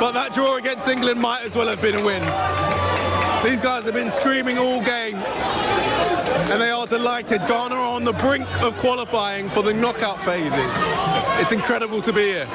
but that draw against England might as well have been a win. These guys have been screaming all game, and they are delighted. Ghana are on the brink of qualifying for the knockout phases. It's incredible to be here.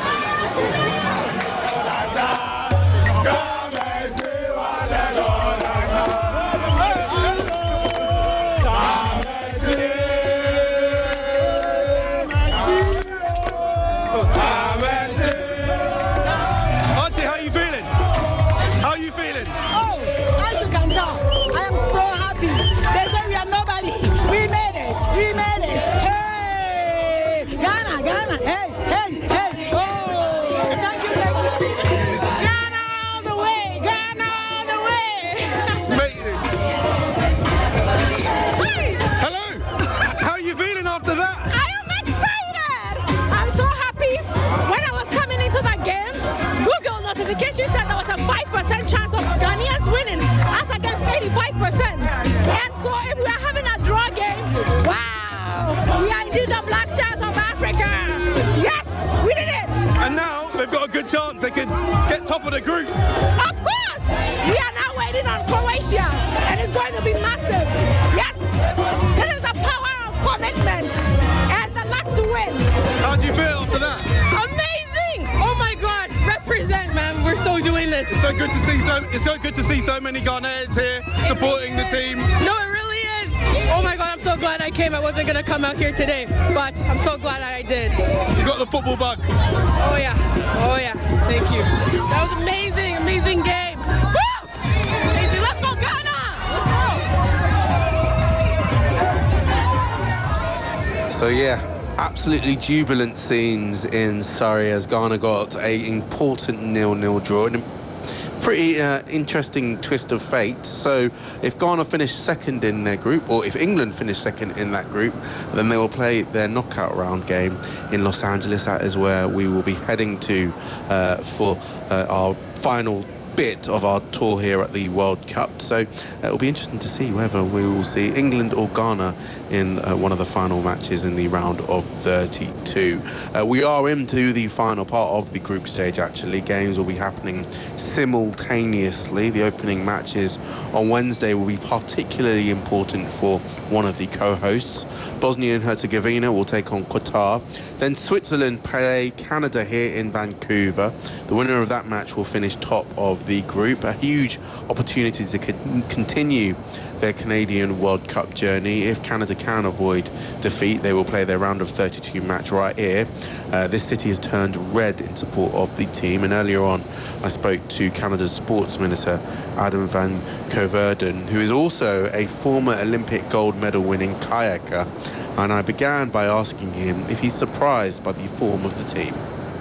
She said there was a 5% chance of Ghanaians winning, as against 85%. And so if we are having a draw game, wow, we are indeed the Black Stars of Africa. Yes, we did it. And now they've got a good chance. They could get top of the group. Of course. We are now waiting on Croatia, and it's going to be massive. Yes, this is the power of commitment and the luck to win. How do you feel after that? Amazing. Oh my God, represent, man. We're so doing this. It's so good to see so many Ghanaians here supporting the team. No, it really is. Oh my God, I'm so glad I came. I wasn't going to come out here today, but I'm so glad I did. You got the football bug. Oh yeah. Thank you. That was amazing, amazing game. Woo! Amazing. Let's go Ghana. Let's go. So yeah, absolutely jubilant scenes in Surrey as Ghana got an important 0-0 draw. And pretty interesting twist of fate. So if Ghana finish second in their group, or if England finish second in that group, then they will play their knockout round game in Los Angeles. That is where we will be heading to for our final bit of our tour here at the World Cup. So it'll be interesting to see whether we will see England or Ghana in one of the final matches in the round of 32. We are into the final part of the group stage, actually. Games will be happening simultaneously. The opening matches on Wednesday will be particularly important for one of the co-hosts. Bosnia and Herzegovina will take on Qatar. Then Switzerland play Canada here in Vancouver. The winner of that match will finish top of the group. A huge opportunity to continue their Canadian World Cup journey. If Canada can avoid defeat, they will play their round of 32 match right here. This city has turned red in support of the team, and earlier on I spoke to Canada's Sports Minister Adam van Koeverden, who is also a former Olympic gold medal winning kayaker, and I began by asking him if he's surprised by the form of the team.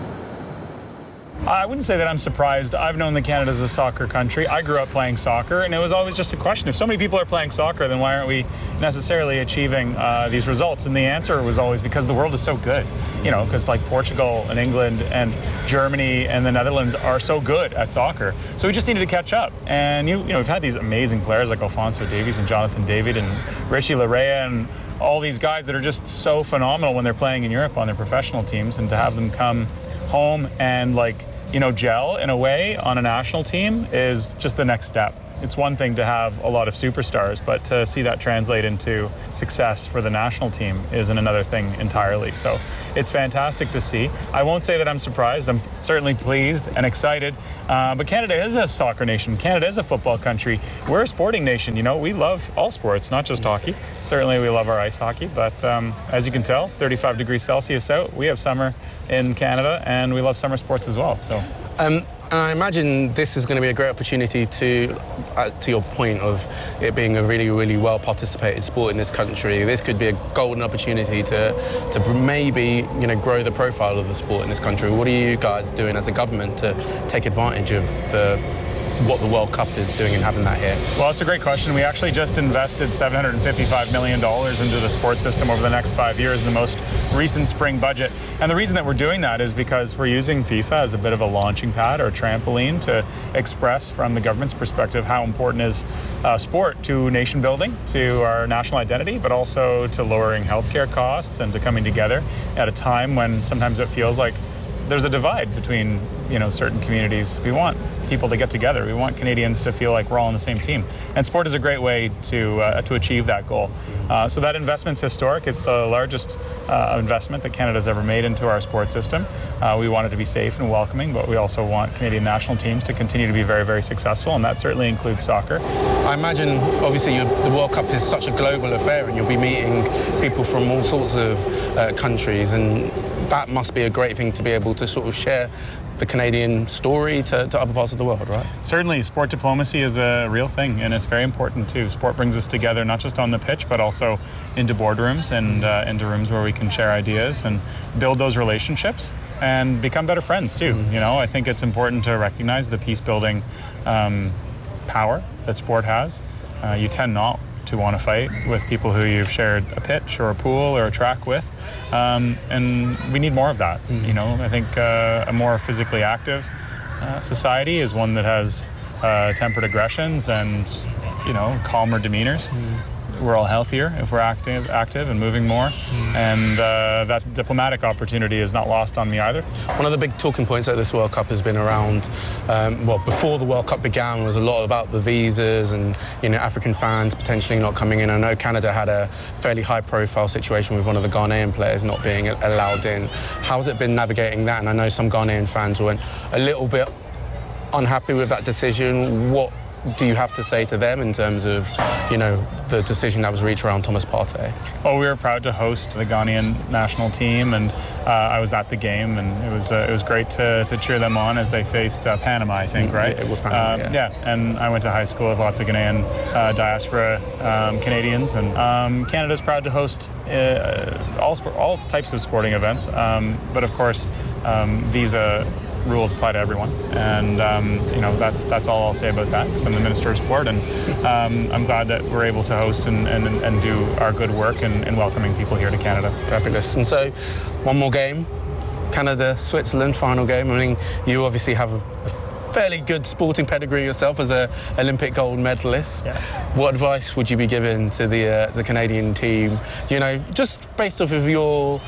I wouldn't say that I'm surprised. I've known that Canada's a soccer country. I grew up playing soccer, and it was always just a question. If so many people are playing soccer, then why aren't we necessarily achieving these results? And the answer was always because the world is so good. You know, because like Portugal and England and Germany and the Netherlands are so good at soccer. So we just needed to catch up. And, you know, we've had these amazing players like Alphonso Davies and Jonathan David and Richie Larea and all these guys that are just so phenomenal when they're playing in Europe on their professional teams, and to have them come home and, like, you know, gel in a way on a national team is just the next step. It's one thing to have a lot of superstars, but to see that translate into success for the national team is another thing entirely. So it's fantastic to see. I won't say that I'm surprised. I'm certainly pleased and excited. But Canada is a soccer nation. Canada is a football country. We're a sporting nation. You know, we love all sports, not just hockey. Certainly we love our ice hockey, but as you can tell, 35 degrees Celsius out. We have summer in Canada, and we love summer sports as well. So. And I imagine this is going to be a great opportunity to your point of it being a really, really well participated sport in this country. This could be a golden opportunity to maybe, you know, grow the profile of the sport in this country. What are you guys doing as a government to take advantage of what the World Cup is doing and having that here? Well, it's a great question. We actually just invested $755 million into the sports system over the next 5 years in the most recent spring budget. And the reason that we're doing that is because we're using FIFA as a bit of a launching pad or a trampoline to express from the government's perspective how important is sport to nation building, to our national identity, but also to lowering healthcare costs and to coming together at a time when sometimes it feels like there's a divide between certain communities. We want people to get together. We want Canadians to feel like we're all on the same team. And sport is a great way to achieve that goal. So that investment's historic. It's the largest investment that Canada's ever made into our sports system. We want it to be safe and welcoming, but we also want Canadian national teams to continue to be very, very successful, and that certainly includes soccer. I imagine, obviously, the World Cup is such a global affair, and you'll be meeting people from all sorts of countries, and that must be a great thing to be able to sort of share the Canadian story to other parts of the world, right? Certainly, sport diplomacy is a real thing, and it's very important too. Sport brings us together not just on the pitch, but also into boardrooms and into rooms where we can share ideas and build those relationships and become better friends too. I think it's important to recognize the peace-building power that sport has. You tend not to want to fight with people who you've shared a pitch or a pool or a track with. And we need more of that. I think a more physically active society is one that has tempered aggressions and, calmer demeanors. We're all healthier if we're active and moving more. And that diplomatic opportunity is not lost on me either. One of the big talking points at this World Cup has been around, before the World Cup began, was a lot about the visas and, African fans potentially not coming in. I know Canada had a fairly high-profile situation with one of the Ghanaian players not being allowed in. How's it been navigating that? And I know some Ghanaian fans were a little bit unhappy with that decision. What do you have to say to them in terms of, the decision that was reached around Thomas Partey? Well, we were proud to host the Ghanaian national team, and I was at the game, and it was great to cheer them on as they faced Panama, I think, right? It was Panama, yeah, and I went to high school with lots of Ghanaian diaspora Canadians, and Canada's proud to host all types of sporting events, but of course, visa rules apply to everyone, and that's all I'll say about that, because I'm the Minister of Sport, and I'm glad that we're able to host and do our good work in welcoming people here to Canada. Fabulous. And so, one more game, Canada-Switzerland, final game. I mean, you obviously have a fairly good sporting pedigree yourself as an Olympic gold medalist. Yeah. What advice would you be giving to the Canadian team, just based off of your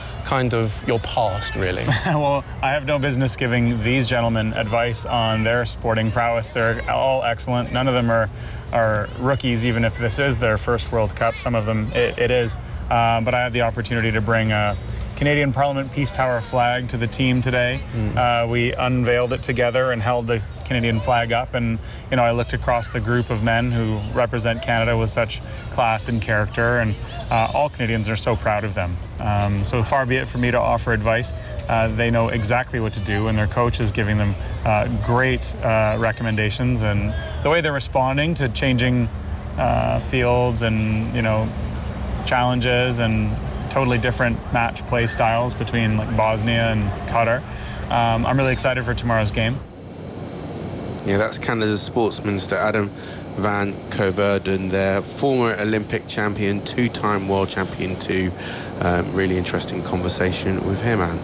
past, really? Well, I have no business giving these gentlemen advice on their sporting prowess. They're all excellent. None of them are rookies, even if this is their first World Cup. Some of them it is. But I had the opportunity to bring a Canadian Parliament Peace Tower flag to the team today. We unveiled it together and held the Canadian flag up, and I looked across the group of men who represent Canada with such class and character, and all Canadians are so proud of them. So far be it for me to offer advice. They know exactly what to do, and their coach is giving them great recommendations, and the way they're responding to changing fields and challenges and totally different match play styles between Bosnia and Qatar. I'm really excited for tomorrow's game. Yeah, that's Canada's Sports Minister Adam Van Koeverden, their former Olympic champion, two-time world champion too. Really interesting conversation with him, Anne.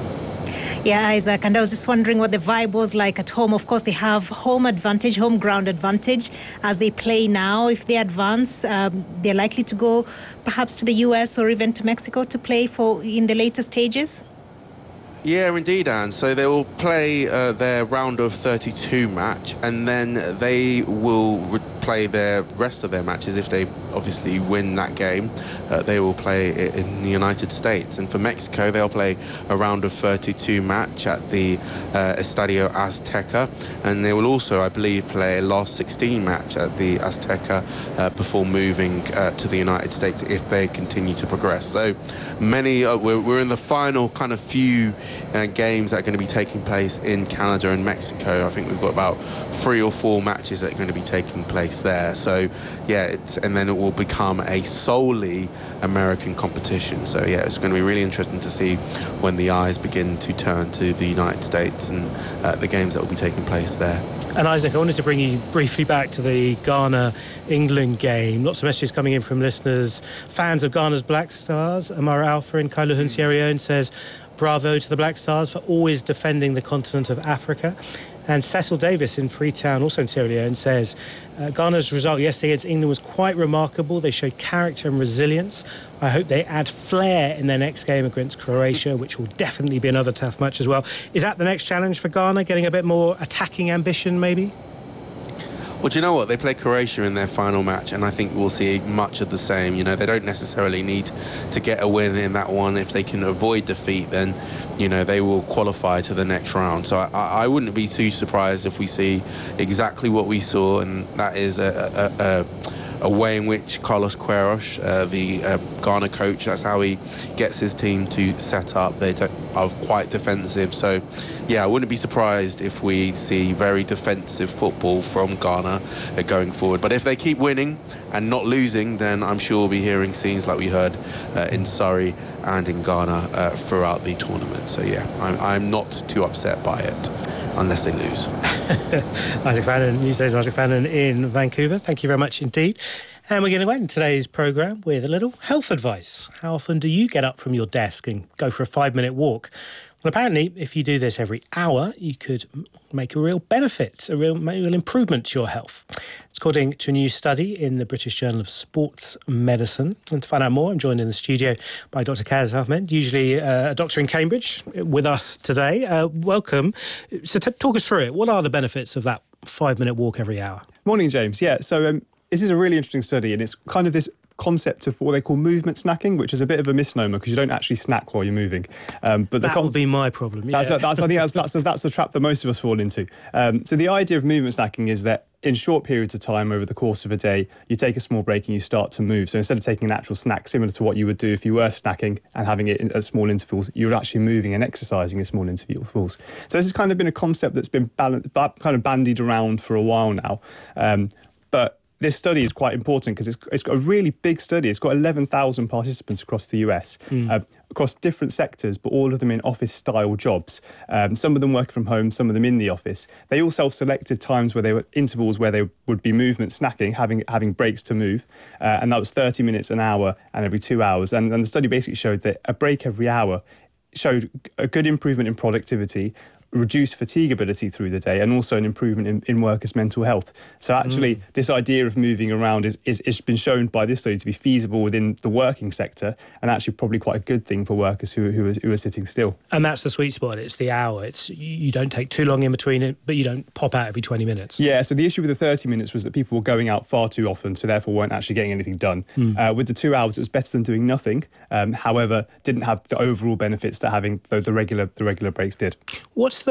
Yeah, Isaac, and I was just wondering what the vibe was like at home. Of course, they have home ground advantage as they play now. If they advance, they're likely to go perhaps to the US or even to Mexico to play in the later stages. Yeah, indeed, Anne. So they will play their round of 32 match, and then they will play the rest of their matches. If they obviously win that game, they will play in the United States. And for Mexico, they'll play a round of 32 match at the Estadio Azteca, and they will also, I believe, play a last 16 match at the Azteca before moving to the United States if they continue to progress. So many, we're in the final kind of few games that are going to be taking place in Canada and Mexico. I think we've got about 3 or 4 matches that are going to be taking place there. So yeah, and then it will become a solely American competition. So yeah, it's going to be really interesting to see when the eyes begin to turn to the United States and the games that will be taking place there. And Isaac, I wanted to bring you briefly back to the Ghana-England game. Lots of messages coming in from listeners, fans of Ghana's Black Stars. Amara Alpha in Kailahun, Sierra Leone says, bravo to the Black Stars for always defending the continent of Africa. And Cecil Davis in Freetown, also in Sierra Leone, says Ghana's result yesterday against England was quite remarkable. They showed character and resilience. I hope they add flair in their next game against Croatia, which will definitely be another tough match as well. Is that the next challenge for Ghana, getting a bit more attacking ambition maybe? Well, do you know what? They play Croatia in their final match, and I think we'll see much of the same. You know, they don't necessarily need to get a win in that one. If they can avoid defeat, then, you know, they will qualify to the next round. So I wouldn't be too surprised if we see exactly what we saw, and that is a way in which Carlos Queiroz, the Ghana coach, that's how he gets his team to set up. They are quite defensive. So, yeah, I wouldn't be surprised if we see very defensive football from Ghana going forward. But if they keep winning and not losing, then I'm sure we'll be hearing scenes like we heard in Surrey and in Ghana throughout the tournament. So, yeah, I'm not too upset by it, unless they lose. Isaac Fannin, Newsday's Isaac Fannin in Vancouver. Thank you very much indeed. And we're going to end today's programme with a little health advice. How often do you get up from your desk and go for a 5-minute walk? Well, apparently, if you do this every hour, you could make a real benefit, a real improvement to your health. It's according to a new study in the British Journal of Sports Medicine. And to find out more, I'm joined in the studio by Dr. Kaz Ahmed, usually a doctor in Cambridge, with us today. Welcome. So talk us through it. What are the benefits of that 5-minute walk every hour? Morning, James. Yeah, so this is a really interesting study, and it's kind of this concept of what they call movement snacking, which is a bit of a misnomer because you don't actually snack while you're moving. But that would be my problem. Yeah. I think that's the trap that most of us fall into. So the idea of movement snacking is that in short periods of time over the course of a day, you take a small break and you start to move. So instead of taking an actual snack, similar to what you would do if you were snacking and having it at small intervals, you're actually moving and exercising at small intervals. So this has kind of been a concept that's been kind of bandied around for a while now. But this study is quite important because it's got a really big study. It's got 11,000 participants across the US, across different sectors, but all of them in office-style jobs. Some of them working from home, some of them in the office. They all self-selected times where they were intervals where they would be movement snacking, having breaks to move, and that was 30 minutes, an hour, and every 2 hours. And the study basically showed that a break every hour showed a good improvement in productivity, reduced fatigability through the day, and also an improvement in workers' mental health. So actually, this idea of moving around is been shown by this study to be feasible within the working sector, and actually probably quite a good thing for workers who are sitting still. And that's the sweet spot. It's the hour. It's you don't take too long in between it, but you don't pop out every 20 minutes. Yeah, so the issue with the 30 minutes was that people were going out far too often, so therefore weren't actually getting anything done. With the 2 hours, it was better than doing nothing. However, didn't have the overall benefits that having the regular breaks did. What's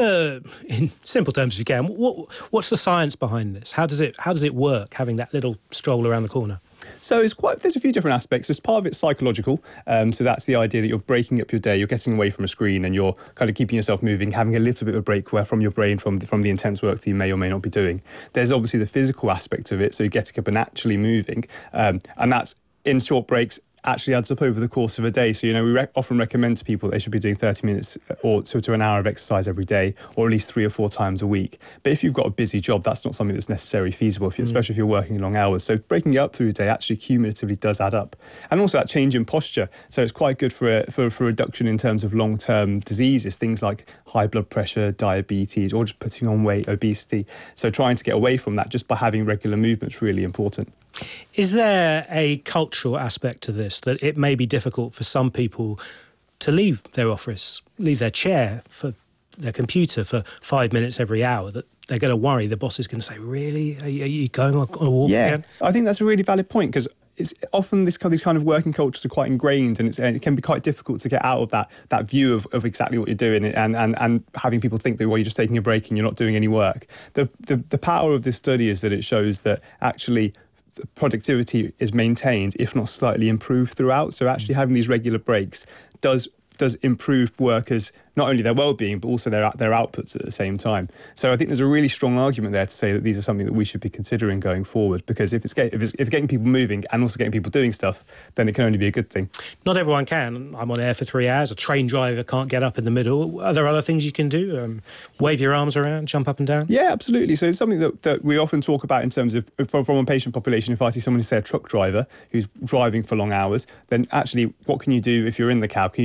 in simple terms if you can, what's the science behind this? How does it work, having that little stroll around the corner? So there's a few different aspects. There's part of it's psychological. So that's the idea that you're breaking up your day, you're getting away from a screen, and you're kind of keeping yourself moving, having a little bit of a break from your brain from the intense work that you may or may not be doing. There's obviously the physical aspect of it, so you're getting up and actually moving, and that's in short breaks. Actually adds up over the course of a day. So, we often recommend to people they should be doing 30 minutes or to an hour of exercise every day, or at least 3 or 4 times a week. But if you've got a busy job, that's not something that's necessarily feasible, especially if you're working long hours. So breaking it up through a day actually cumulatively does add up. And also that change in posture. So it's quite good for a reduction in terms of long-term diseases, things like high blood pressure, diabetes, or just putting on weight, obesity. So trying to get away from that just by having regular movement is really important. Is there a cultural aspect to this, that it may be difficult for some people to leave their office, leave their chair for their computer for 5 minutes every hour, that they're going to worry the boss is going to say, really? Are you going on a walk again? I think that's a really valid point, because it's often these kind of working cultures are quite ingrained, and it can be quite difficult to get out of that view of exactly what you're doing, and having people think that you're just taking a break and you're not doing any work. The power of this study is that it shows that actually productivity is maintained, if not slightly improved throughout. So actually having these regular breaks does improve workers, not only their well-being, but also their outputs at the same time. So I think there's a really strong argument there to say that these are something that we should be considering going forward, because if it's getting people moving and also getting people doing stuff, then it can only be a good thing. Not everyone can. I'm on air for 3 hours. A train driver can't get up in the middle. Are there other things you can do? Wave your arms around, jump up and down? Yeah, absolutely. So it's something that we often talk about in terms of, from a patient population, if I see someone, say a truck driver, who's driving for long hours, then actually what can you do if you're in the cab? Can you do small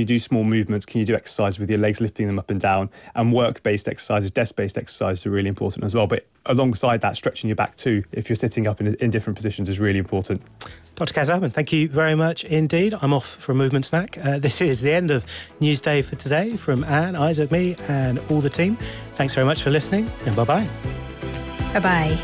movements? Can you do exercise with your legs, lifting them up and down? And work-based exercises, desk-based exercises are really important as well. But alongside that, stretching your back too, if you're sitting up in different positions, is really important. Dr. Kaz Ahmed, thank you very much indeed. I'm off for a movement snack. This is the end of Newsday for today from Anne, Isaac, me and all the team. Thanks very much for listening and bye-bye. Bye-bye.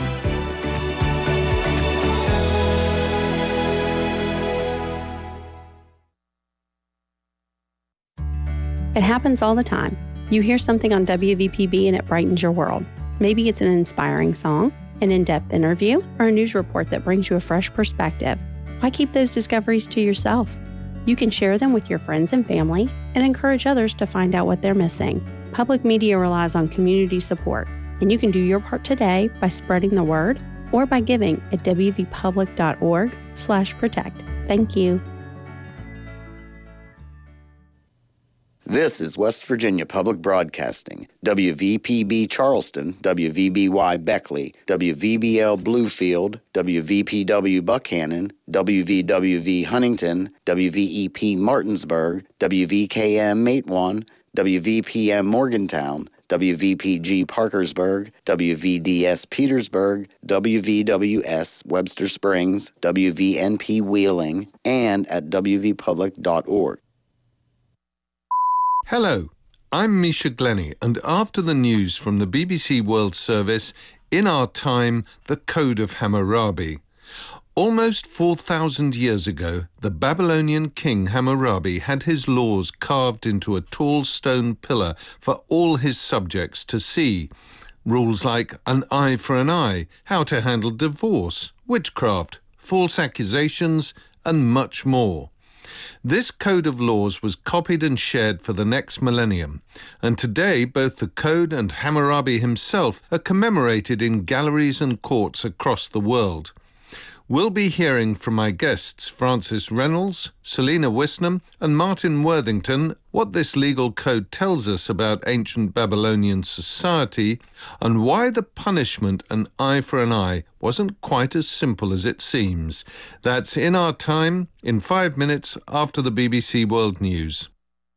It happens all the time. You hear something on WVPB and it brightens your world. Maybe it's an inspiring song, an in-depth interview, or a news report that brings you a fresh perspective. Why keep those discoveries to yourself? You can share them with your friends and family and encourage others to find out what they're missing. Public media relies on community support, and you can do your part today by spreading the word or by giving at wvpublic.org/protect. Thank you. This is West Virginia Public Broadcasting, WVPB Charleston, WVBY Beckley, WVBL Bluefield, WVPW Buckhannon, WVWV Huntington, WVEP Martinsburg, WVKM Matewan, WVPM Morgantown, WVPG Parkersburg, WVDS Petersburg, WVWS Webster Springs, WVNP Wheeling, and at wvpublic.org. Hello, I'm Misha Glenny, and after the news from the BBC World Service, in our time, the Code of Hammurabi. Almost 4,000 years ago, the Babylonian king Hammurabi had his laws carved into a tall stone pillar for all his subjects to see. Rules like an eye for an eye, how to handle divorce, witchcraft, false accusations, and much more. This code of laws was copied and shared for the next millennium, and today both the code and Hammurabi himself are commemorated in galleries and courts across the world. We'll be hearing from my guests Francis Reynolds, Selena Wisnam and Martin Worthington what this legal code tells us about ancient Babylonian society and why the punishment an eye for an eye wasn't quite as simple as it seems. That's In Our Time, in 5 minutes after the BBC World News.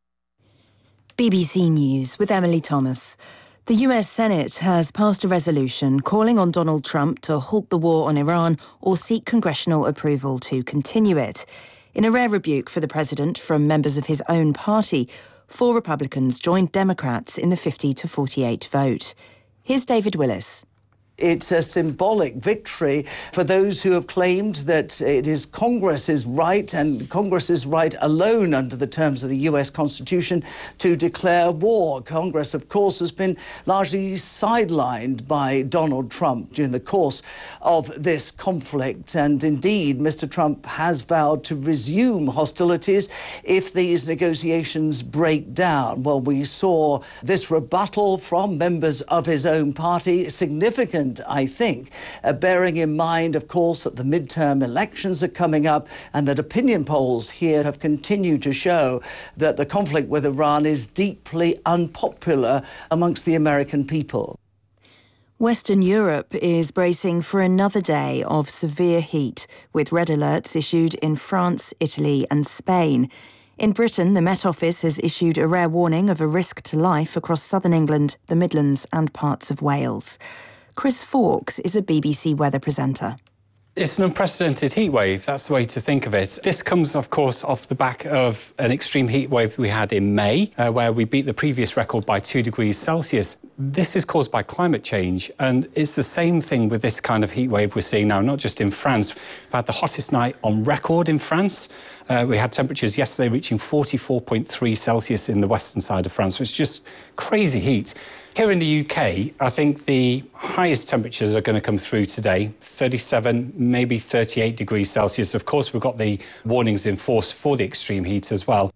BBC News with Emily Thomas. The US Senate has passed a resolution calling on Donald Trump to halt the war on Iran or seek congressional approval to continue it. In a rare rebuke for the president from members of his own party, 4 Republicans joined Democrats in the 50-48 vote. Here's David Willis. It's a symbolic victory for those who have claimed that it is Congress's right, and Congress's right alone under the terms of the US Constitution, to declare war. Congress, of course, has been largely sidelined by Donald Trump during the course of this conflict. And indeed, Mr. Trump has vowed to resume hostilities if these negotiations break down. Well, we saw this rebuttal from members of his own party, significant, I think, bearing in mind, of course, that the midterm elections are coming up and that opinion polls here have continued to show that the conflict with Iran is deeply unpopular amongst the American people. Western Europe is bracing for another day of severe heat, with red alerts issued in France, Italy and Spain. In Britain, the Met Office has issued a rare warning of a risk to life across southern England, the Midlands and parts of Wales. Chris Fawkes is a BBC weather presenter. It's an unprecedented heat wave, that's the way to think of it. This comes, of course, off the back of an extreme heat wave we had in May, where we beat the previous record by 2 degrees Celsius. This is caused by climate change, and it's the same thing with this kind of heat wave we're seeing now, not just in France. We've had the hottest night on record in France. We had temperatures yesterday reaching 44.3 Celsius in the western side of France, which is just crazy heat. Here in the UK, I think the highest temperatures are going to come through today, 37, maybe 38 degrees Celsius. Of course, we've got the warnings in force for the extreme heat as well.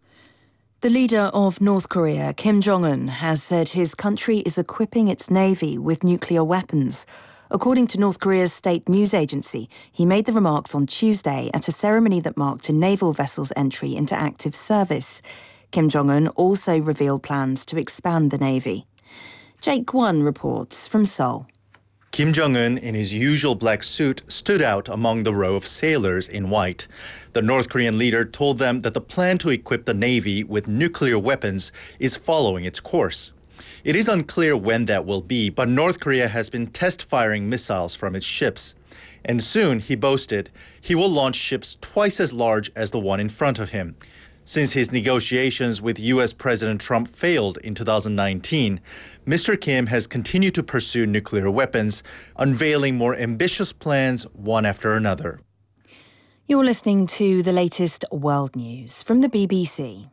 The leader of North Korea, Kim Jong-un, has said his country is equipping its navy with nuclear weapons. According to North Korea's state news agency, he made the remarks on Tuesday at a ceremony that marked a naval vessel's entry into active service. Kim Jong-un also revealed plans to expand the navy. Jake One reports from Seoul. Kim Jong-un, in his usual black suit, stood out among the row of sailors in white. The North Korean leader told them that the plan to equip the Navy with nuclear weapons is following its course. It is unclear when that will be, but North Korea has been test-firing missiles from its ships. And soon, he boasted, he will launch ships twice as large as the one in front of him. Since his negotiations with U.S. President Trump failed in 2019, Mr. Kim has continued to pursue nuclear weapons, unveiling more ambitious plans one after another. You're listening to the latest world news from the BBC.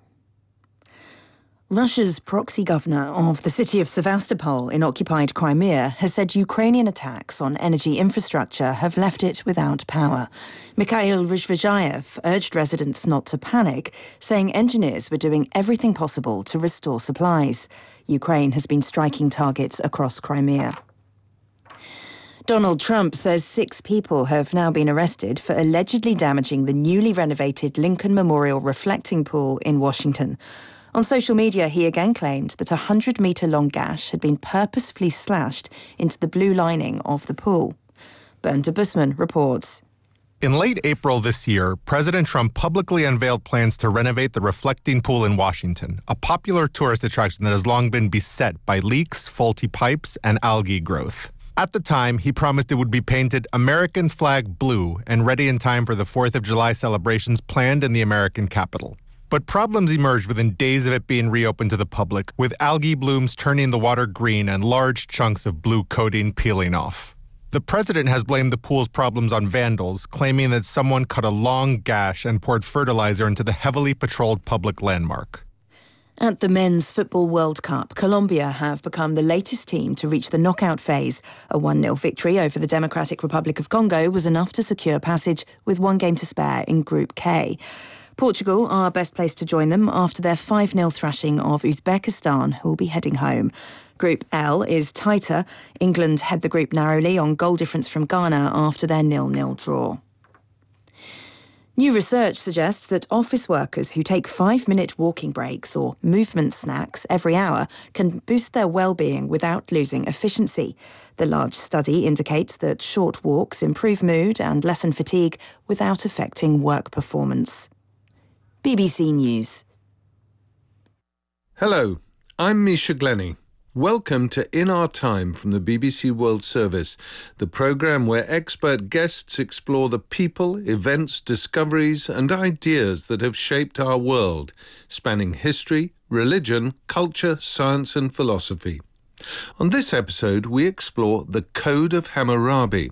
Russia's proxy governor of the city of Sevastopol in occupied Crimea has said Ukrainian attacks on energy infrastructure have left it without power. Mikhail Rizhvizhayev urged residents not to panic, saying engineers were doing everything possible to restore supplies. Ukraine has been striking targets across Crimea. Donald Trump says 6 people have now been arrested for allegedly damaging the newly renovated Lincoln Memorial reflecting pool in Washington. On social media, he again claimed that a 100-metre-long gash had been purposefully slashed into the blue lining of the pool. Bernda Busman reports. In late April this year, President Trump publicly unveiled plans to renovate the reflecting pool in Washington, a popular tourist attraction that has long been beset by leaks, faulty pipes, and algae growth. At the time, he promised it would be painted American flag blue and ready in time for the 4th of July celebrations planned in the American capital. But problems emerged within days of it being reopened to the public, with algae blooms turning the water green and large chunks of blue coating peeling off. The president has blamed the pool's problems on vandals, claiming that someone cut a long gash and poured fertilizer into the heavily patrolled public landmark. At the Men's Football World Cup, Colombia have become the latest team to reach the knockout phase. A 1-0 victory over the Democratic Republic of Congo was enough to secure passage with 1 game to spare in Group K. Portugal are best placed to join them after their 5-0 thrashing of Uzbekistan, who will be heading home. Group L is tighter. England head the group narrowly on goal difference from Ghana after their 0-0 draw. New research suggests that office workers who take 5-minute walking breaks or movement snacks every hour can boost their well-being without losing efficiency. The large study indicates that short walks improve mood and lessen fatigue without affecting work performance. BBC News. Hello, I'm Misha Glenny. Welcome to In Our Time from the BBC World Service, the programme where expert guests explore the people, events, discoveries and ideas that have shaped our world, spanning history, religion, culture, science and philosophy. On this episode, we explore the Code of Hammurabi.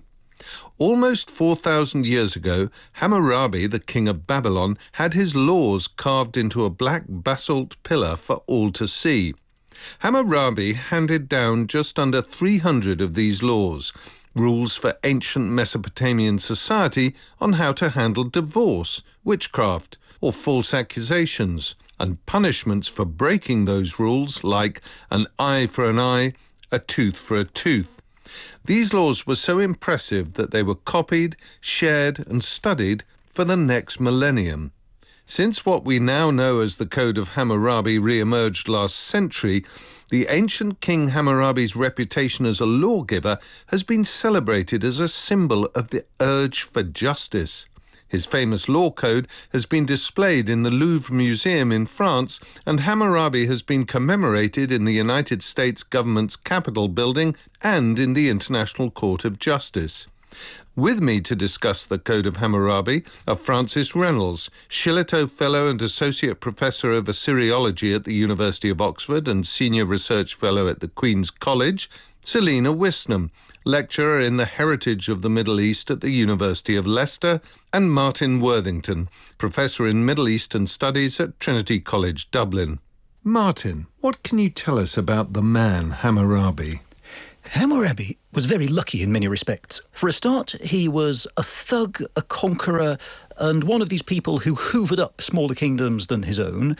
Almost 4,000 years ago, Hammurabi, the king of Babylon, had his laws carved into a black basalt pillar for all to see. Hammurabi handed down just under 300 of these laws, rules for ancient Mesopotamian society on how to handle divorce, witchcraft, or false accusations, and punishments for breaking those rules like an eye for an eye, a tooth for a tooth. These laws were so impressive that they were copied, shared and studied for the next millennium. Since what we now know as the Code of Hammurabi re-emerged last century, the ancient King Hammurabi's reputation as a lawgiver has been celebrated as a symbol of the urge for justice. His famous law code has been displayed in the Louvre Museum in France, and Hammurabi has been commemorated in the United States government's Capitol building and in the International Court of Justice. With me to discuss the Code of Hammurabi are Francis Reynolds, Shillitoe Fellow and Associate Professor of Assyriology at the University of Oxford and Senior Research Fellow at the Queen's College, Selina Wisnam, Lecturer in the Heritage of the Middle East at the University of Leicester, and Martin Worthington, Professor in Middle Eastern Studies at Trinity College, Dublin. Martin, what can you tell us about the man Hammurabi? Hammurabi was very lucky in many respects. For a start, he was a thug, a conqueror, and one of these people who hoovered up smaller kingdoms than his own.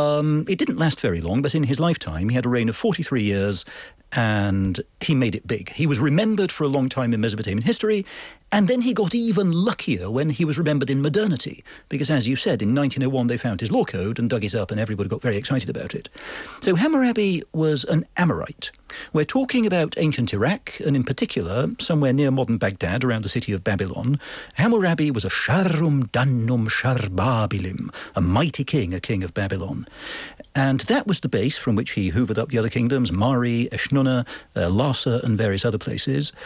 It didn't last very long, but in his lifetime, he had a reign of 43 years, and he made it big. He was remembered for a long time in Mesopotamian history, and then he got even luckier when he was remembered in modernity, because as you said, in 1901 they found his law code and dug it up and everybody got very excited about it. So Hammurabi was an Amorite. We're talking about ancient Iraq, and in particular, somewhere near modern Baghdad, around the city of Babylon. Hammurabi was a Sharum Dannum Sharbabilim, a mighty king, a king of Babylon. And that was the base from which he hoovered up the other kingdoms, Mari, Eshnunna, Larsa, and various other places.